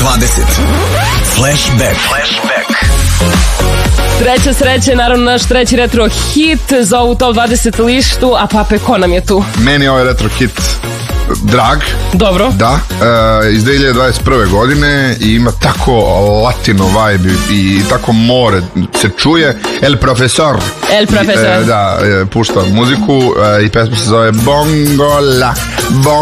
Flashback. Treća sreća je naravno naš treći retro hit za ovu top 20 listu, a Pape, ko nam je tu? Meni je ovaj retro hit drag. Dobro. Da, iz 2021. godine i ima tako latino vibe i tako more se čuje. El Profesor. Da, pušta muziku i pesma se zove Bongola.